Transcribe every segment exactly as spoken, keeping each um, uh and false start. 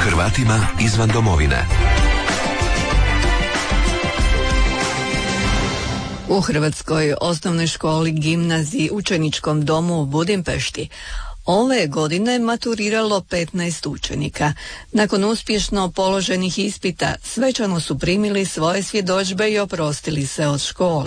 Hrvatima izvan domovine. U Hrvatskoj osnovnoj školi, gimnaziji, učeničkom domu u Budimpešti ove godine maturiralo petnaest učenika. Nakon uspješno položenih ispita svečano su primili svoje svjedodžbe i oprostili se od škole.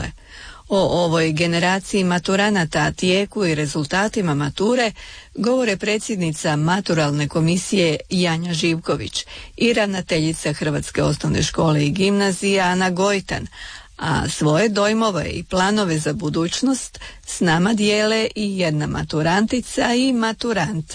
O ovoj generaciji maturanata, tijeku i rezultatima mature govore predsjednica maturalne komisije Janja Živković i ravnateljica Hrvatske osnovne škole i gimnazije Ana Gojtan, a svoje dojmove i planove za budućnost s nama dijele i jedna maturantica i maturant.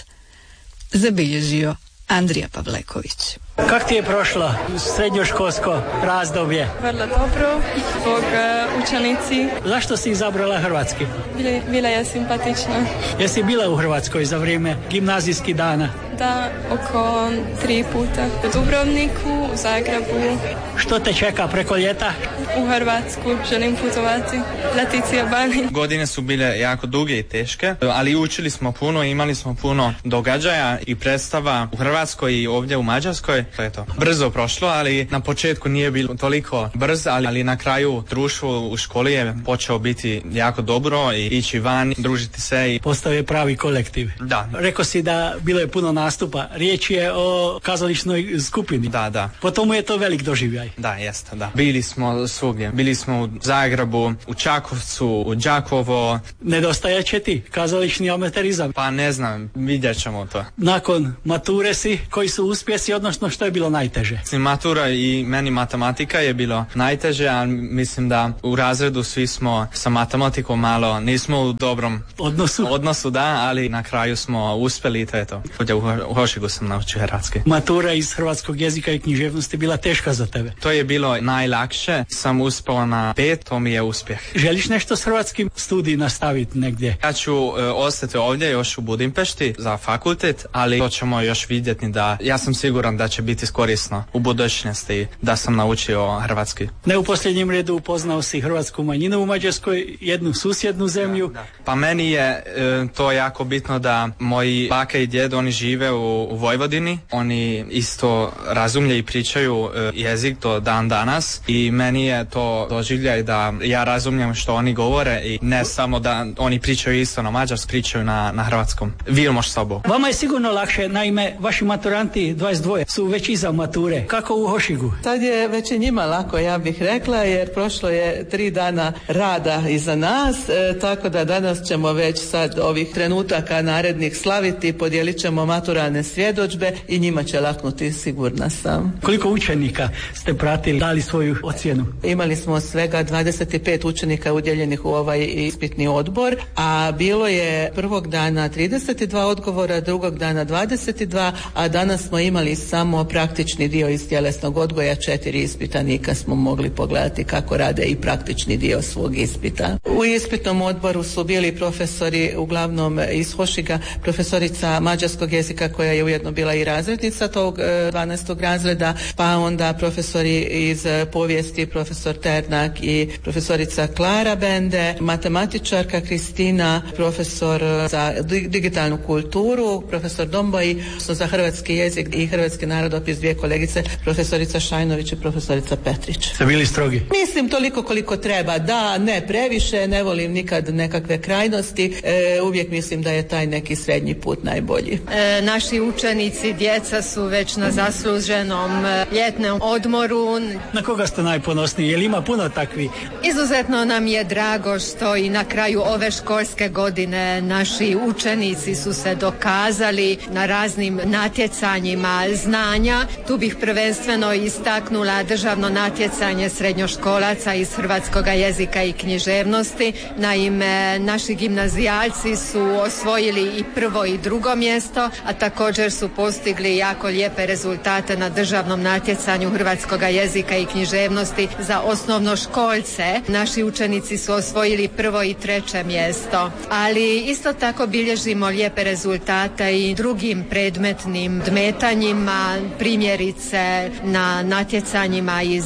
Zabilježio Andrija Pavleković. Kako ti je prošlo srednjoškolsko razdoblje? Vrlo dobro, zbog uh, učenici. Zašto si izabrala hrvatski? Bila, bila je simpatična. Jesi bila u Hrvatskoj za vrijeme gimnazijskih dana? Da, oko tri puta. U Dubrovniku, u Zagrebu. Što te čeka preko ljeta? U Hrvatsku želim putovati. Leticija Bani. Godine su bile jako duge i teške, ali učili smo puno, imali smo puno događaja i predstava u Hrvatskoj i ovdje u Mađarskoj. To je to. Brzo prošlo, ali na početku nije bilo toliko brzo, ali, ali na kraju društvo u školi je počeo biti jako dobro i ići van, družiti se. I... Postao je pravi kolektiv. Da. Rekao si da bilo je puno nastupa. Riječ je o kazališnoj skupini. Da, da. Po tomu je to velik doživljaj. Da, jeste, da. Bili smo svugdje. Bili smo u Zagrebu, u Čakovcu, u Đakovo. Nedostaje će ti kazališni amaterizam? Pa ne znam, vidjet ćemo to. Nakon mature si, koji su uspjesi, odnosno što je bilo najteže? Matura i meni matematika je bilo najteže, ali mislim da u razredu svi smo sa matematikom malo, nismo u dobrom odnosu, odnosu da, ali na kraju smo uspjeli i to je to. U Hošigu sam naučio hrvatski. Matura iz hrvatskog jezika i književnosti bila teška za tebe? To je bilo najlakše, sam uspio na pet, to mi je uspjeh. Želiš nešto s hrvatskim studij nastaviti negdje? Ja ću uh, ostati ovdje još u Budimpešti za fakultet, ali to ćemo još vidjeti da ja sam siguran da će biti korisno u budućnosti da sam naučio hrvatski. Ne u posljednjem redu upoznao si hrvatsku manjinu u Mađarskoj, jednu susjednu zemlju. Da, da. Pa meni je e, to jako bitno da moji baka i djed, oni žive u, u Vojvodini, oni isto razumlje i pričaju e, jezik do dan danas i meni je to doživljaj da ja razumijem što oni govore i ne samo da oni pričaju isto na mađarskom, pričaju na, na hrvatskom. Vilmoš sobo. Vama je sigurno lakše, naime vaši maturanti dvadeset dva su već iza mature. Kako u Hošigu? Sad je već i njima lako, ja bih rekla, jer prošlo je tri dana rada iza nas, e, tako da danas ćemo već sad ovih trenutaka narednih slaviti, podijelit ćemo maturalne svjedodžbe i njima će laknuti, sigurna sam. Koliko učenika ste pratili, dali svoju ocjenu? Imali smo svega dvadeset pet učenika udjeljenih u ovaj ispitni odbor, a bilo je prvog dana trideset dva odgovora, drugog dana dvadeset dva, a danas smo imali samo praktični dio iz tjelesnog odgoja, četiri ispitanika smo mogli pogledati kako rade i praktični dio svog ispita. U ispitnom odboru su bili profesori, uglavnom iz Hošiga, profesorica mađarskog jezika koja je ujedno bila i razrednica tog dvanaestog razreda, pa onda profesori iz povijesti, profesor Ternak i profesorica Klara Bende, matematičarka Kristina, profesor za digitalnu kulturu, profesor Domboji, za hrvatski jezik i hrvatski narodopis, dvije kolegice, profesorica Šajnović i profesorica Petrić. Ste bili strogi? Mislim toliko koliko treba, da, ne previše, ne volim nikad nekakve krajnosti, e, uvijek mislim da je taj neki srednji put najbolji. E, naši učenici, djeca su već na zasluženom e, ljetnom odmoru. Na koga ste najponosniji? Je li ima puno takvi? Izuzetno nam je drago što i na kraju ove školske godine naši učenici su se dokazali na raznim natjecanjima znanja. Tu bih prvenstveno istaknula državno natjecanje srednjoškolaca iz hrvatskog jezika i književnosti. Naime, naši gimnazijalci su osvojili i prvo i drugo mjesto, a također su postigli jako lijepe rezultate na državnom natjecanju hrvatskog jezika i književnosti za osnovnoškolce. Naši učenici su osvojili prvo i treće mjesto, ali isto tako bilježimo lijepe rezultate i drugim predmetnim dmetanjima, primjerice na natjecanjima iz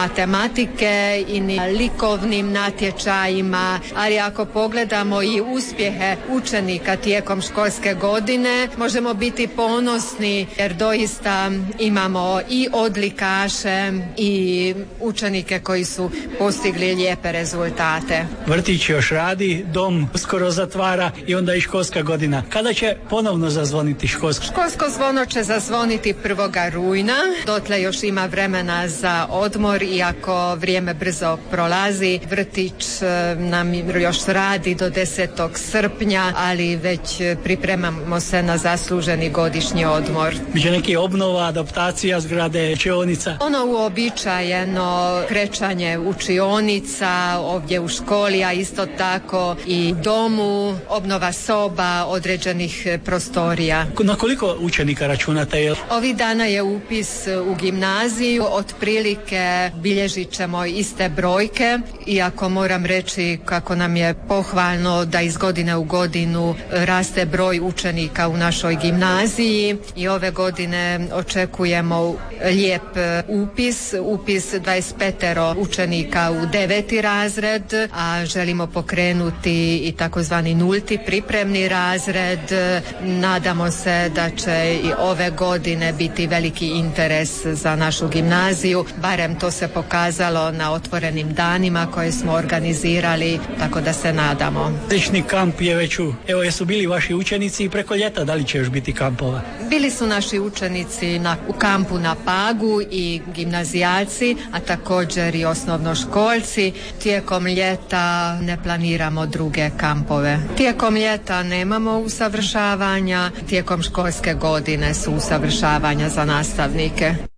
matematike i likovnim natječajima, ali ako pogledamo i uspjehe učenika tijekom školske godine, možemo biti ponosni jer doista imamo i odlikaše i učenike koji su postigli lijepe rezultate. Vrtić još radi, dom skoro zatvara i onda i školska godina. Kada će ponovno zazvoniti školsko? Školsko zvono će zazvoniti prvoga rujna. Dotle još ima vremena za odmor, iako vrijeme brzo prolazi. Vrtić nam još radi do desetog srpnja, ali već pripremamo se na zasluženi godišnji odmor. Biće neki obnova, adaptacija zgrade, učionica? Ono uobičajeno krećanje učionica ovdje u školi, a isto tako i domu, obnova soba, određenih prostorija. Na koliko učenika računate? Ovih dana je upis u gimnaziju, otprilike bilježit ćemo iste brojke, iako moram reći kako nam je pohvalno da iz godine u godinu raste broj učenika u našoj gimnaziji i ove godine očekujemo lijep upis, upis dvadeset pet učenika u deveti razred, a želimo pokrenuti i takozvani nulti pripremni razred. Nadamo se da će i ove godine biti veliki interes za našu gimnaziju, barem to se pokazalo na otvorenim danima koje smo organizirali, tako da se nadamo. Lični kamp je već u, evo jesu bili vaši učenici i preko ljeta, da li će još biti kampova? Bili su naši učenici na, u kampu na Pagu i gimnazijalci, a također i osnovnoškolci. Tijekom ljeta ne planiramo druge kampove. Tijekom ljeta nemamo usavršavanja, tijekom školske godine su usavršavanja za nastavnike.